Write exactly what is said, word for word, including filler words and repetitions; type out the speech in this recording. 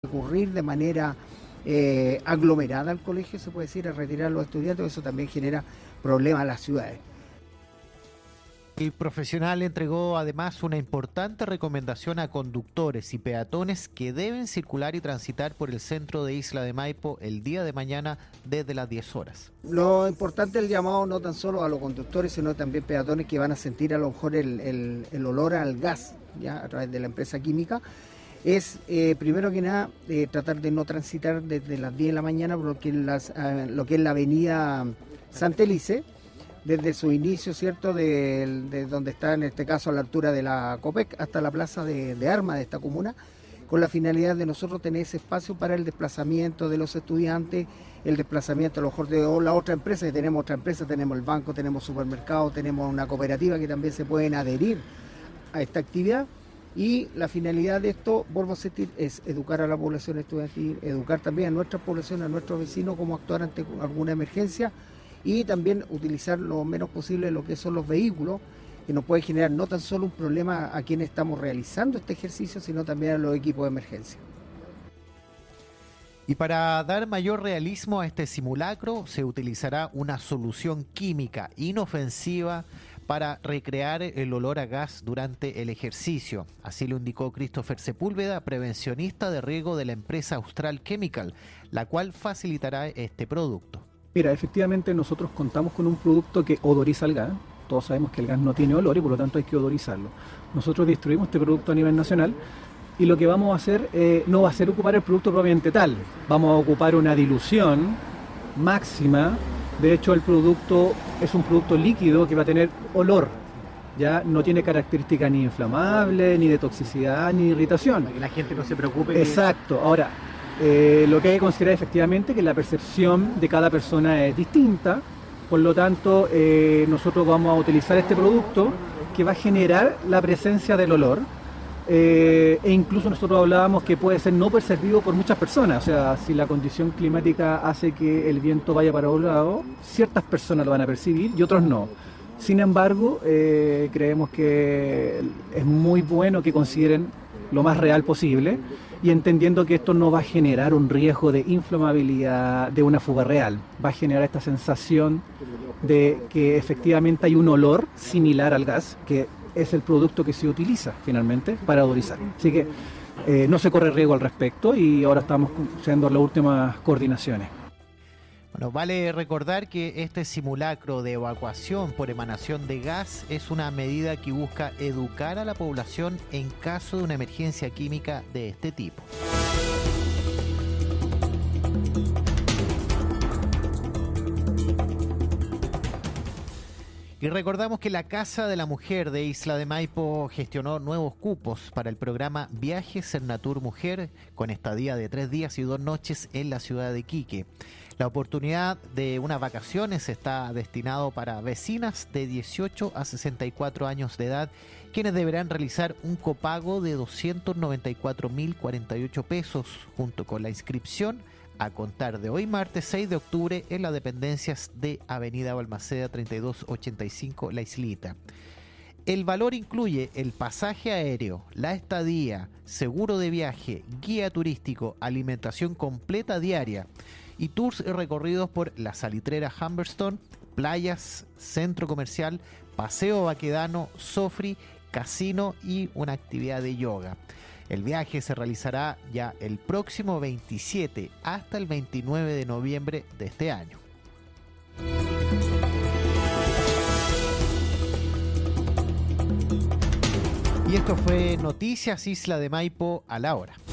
concurrir de manera eh, aglomerada al colegio, se puede decir, a retirar a los estudiantes. Eso también genera problemas a las ciudades. El profesional entregó además una importante recomendación a conductores y peatones que deben circular y transitar por el centro de Isla de Maipo el día de mañana desde las diez horas. Lo importante es el llamado no tan solo a los conductores, sino también peatones que van a sentir a lo mejor el, el, el olor al gas, ya a través de la empresa química. Es eh, primero que nada eh, tratar de no transitar desde las diez de la mañana por lo que, las, eh, lo que es la avenida Santa Elise, desde su inicio, ¿cierto?, de, de donde está en este caso a la altura de la COPEC hasta la plaza de, de armas de esta comuna, con la finalidad de nosotros tener ese espacio para el desplazamiento de los estudiantes, el desplazamiento a lo mejor de la otra empresa, que tenemos otra empresa, tenemos el banco, tenemos supermercado, tenemos una cooperativa que también se pueden adherir a esta actividad. Y la finalidad de esto, vuelvo a insistir, es educar a la población estudiantil, educar también a nuestra población, a nuestros vecinos, cómo actuar ante alguna emergencia, y también utilizar lo menos posible lo que son los vehículos, que nos puede generar no tan solo un problema a quienes estamos realizando este ejercicio, sino también a los equipos de emergencia. Y para dar mayor realismo a este simulacro, se utilizará una solución química inofensiva para recrear el olor a gas durante el ejercicio. Así lo indicó Christopher Sepúlveda, prevencionista de riesgo de la empresa Austral Chemical, la cual facilitará este producto. Mira, efectivamente nosotros contamos con un producto que odoriza el gas. Todos sabemos que el gas no tiene olor y por lo tanto hay que odorizarlo. Nosotros distribuimos este producto a nivel nacional y lo que vamos a hacer eh, no va a ser ocupar el producto propiamente tal. Vamos a ocupar una dilución máxima. De hecho, el producto es un producto líquido que va a tener olor. Ya no tiene características ni inflamables, ni de toxicidad, ni irritación. Para que la gente no se preocupe. Exacto. Que... Ahora, Eh, lo que hay que considerar efectivamente que la percepción de cada persona es distinta, por lo tanto eh, nosotros vamos a utilizar este producto que va a generar la presencia del olor eh, e incluso nosotros hablábamos que puede ser no percibido por muchas personas, o sea, si la condición climática hace que el viento vaya para un lado, ciertas personas lo van a percibir y otros no. Sin embargo, eh, creemos que es muy bueno que consideren lo más real posible y entendiendo que esto no va a generar un riesgo de inflamabilidad de una fuga real, va a generar esta sensación de que efectivamente hay un olor similar al gas, que es el producto que se utiliza finalmente para odorizar. Así que eh, no se corre riesgo al respecto y ahora estamos haciendo las últimas coordinaciones. Bueno, vale recordar que este simulacro de evacuación por emanación de gas es una medida que busca educar a la población en caso de una emergencia química de este tipo. Y recordamos que la Casa de la Mujer de Isla de Maipo gestionó nuevos cupos para el programa Viaje Cernatur Mujer con estadía de tres días y dos noches en la ciudad de Iquique. La oportunidad de unas vacaciones está destinado para vecinas de dieciocho a sesenta y cuatro años de edad, quienes deberán realizar un copago de doscientos noventa y cuatro mil cuarenta y ocho pesos, junto con la inscripción a contar de hoy martes seis de octubre en las dependencias de Avenida Balmaceda treinta y dos ochenta y cinco La Islita. El valor incluye el pasaje aéreo, la estadía, seguro de viaje, guía turístico, alimentación completa diaria y tours y recorridos por la salitrera Humberstone, playas, centro comercial, paseo Baquedano, Sofri, casino y una actividad de yoga. El viaje se realizará ya el próximo veintisiete hasta el veintinueve de noviembre de este año. Y esto fue Noticias Isla de Maipo a la hora.